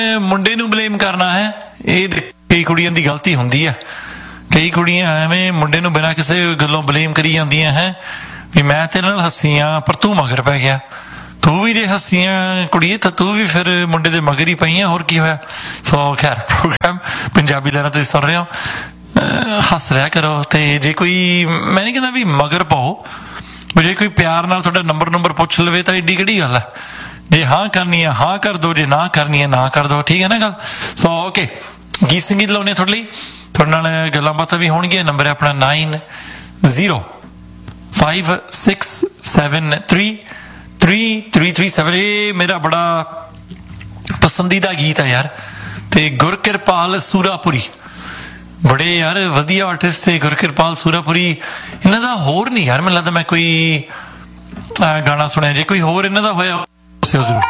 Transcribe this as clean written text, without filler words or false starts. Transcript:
ਮੁੰਡੇ ਨੂੰ ਬਲੇਮ ਕਰਨਾ ਹੈ, ਇਹ ਕਈ ਕੁੜੀਆਂ ਦੀ ਗਲਤੀ ਹੁੰਦੀ ਆ। ਕਈ ਕੁੜੀਆਂ ਐਵੇਂ ਮੁੰਡੇ ਨੂੰ ਬਿਨਾਂ ਕਿਸੇ ਗੱਲੋਂ ਬਲੇਮ ਕਰੀ ਜਾਂਦੀਆਂ ਹੈ ਵੀ ਮੈਂ ਤੇਰੇ ਨਾਲ ਹੱਸੀ ਆ ਪਰ ਤੂੰ ਮਗਰ ਪੈ ਗਿਆ। ਤੂੰ ਵੀ ਜੇ ਹੱਸੀਆਂ ਕੁੜੀਏ ਤਾਂ ਤੂੰ ਵੀ ਫਿਰ ਮੁੰਡੇ ਦੇ ਮਗਰ ਹੀ ਪਈ ਆ, ਹੋਰ ਕੀ ਹੋਇਆ। ਸੋ ਖੈਰ ਪ੍ਰੋਗਰਾਮ ਪੰਜਾਬੀ ਲਹਿਰਾਂ ਤੁਸੀਂ ਸੁਣ ਰਹੇ ਹੋ, ਹੱਸ ਰਿਹਾ ਕਰੋ। ਤੇ ਜੇ ਕੋਈ, ਮੈਂ ਨਹੀਂ ਕਹਿੰਦਾ ਵੀ ਮਗਰ ਪਾਓ, ਜੇ ਕੋਈ ਪਿਆਰ ਨਾਲ ਤੁਹਾਡਾ ਨੰਬਰ ਪੁੱਛ ਲਵੇ ਤਾਂ ਏਡੀ ਕਿਹੜੀ ਗੱਲ ਹੈ। ਜੇ ਹਾਂ ਕਰਨੀ ਹੈ ਹਾਂ ਕਰ ਦੋ, ਜੇ ਨਾ ਕਰਨੀ ਹੈ ਨਾ ਕਰ ਦੋ, ਠੀਕ ਹੈ ਨਾ ਗੱਲ। ਸੋ ਓਕੇ, ਗੀਤ ਸੰਗੀਤ ਲਾਉਣੇ ਤੁਹਾਡੇ ਲਈ, ਤੁਹਾਡੇ ਨਾਲ ਗੱਲਾਂ ਬਾਤਾਂ ਵੀ ਹੋਣਗੀਆਂ। ਨੰਬਰ ਹੈ ਆਪਣਾ 9056733337। ਇਹ ਮੇਰਾ ਬੜਾ ਪਸੰਦੀਦਾ ਗੀਤ ਹੈ ਯਾਰ। ਤੇ ਗੁਰਕਿਰਪਾਲ ਸੂਰਾਪੁਰੀ, ਬੜੇ ਯਾਰ ਵਧੀਆ ਆਰਟਿਸਟ ਤੇ ਗੁਰਕਿਰਪਾਲ ਸੂਰਾਪੁਰੀ। ਇਹਨਾਂ ਦਾ ਹੋਰ ਨਹੀਂ ਯਾਰ ਮੈਨੂੰ ਲੱਗਦਾ ਮੈਂ ਕੋਈ ਗਾਣਾ ਸੁਣਿਆ। ਜੇ ਕੋਈ ਹੋਰ ਇਹਨਾਂ ਦਾ ਹੋਇਆ ਜ਼ਰੂਰ।